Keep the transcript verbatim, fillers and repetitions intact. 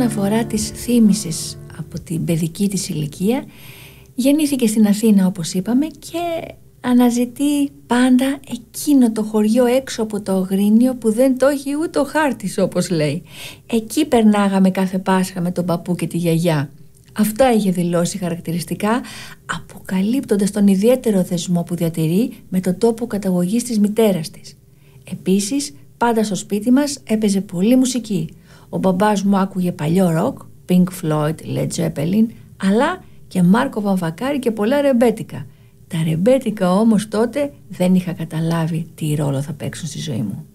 όσον αφορά τις θύμησες από την παιδική της ηλικία, γεννήθηκε στην Αθήνα όπως είπαμε και αναζητεί πάντα εκείνο το χωριό έξω από το Αγρίνιο που δεν το έχει ούτε ο χάρτης, όπως λέει. Εκεί περνάγαμε κάθε Πάσχα με τον παππού και τη γιαγιά. Αυτά είχε δηλώσει χαρακτηριστικά, αποκαλύπτοντας τον ιδιαίτερο δεσμό που διατηρεί με τον τόπο καταγωγής της μητέρας της. Επίσης, πάντα στο σπίτι μας έπαιζε πολλή μουσική. Ο μπαμπάς μου άκουγε παλιό ροκ, Pink Floyd, Led Zeppelin, αλλά και Μάρκο Βαμβακάρη και πολλά ρεμπέτικα. Τα ρεμπέτικα όμως τότε δεν είχα καταλάβει τι ρόλο θα παίξουν στη ζωή μου.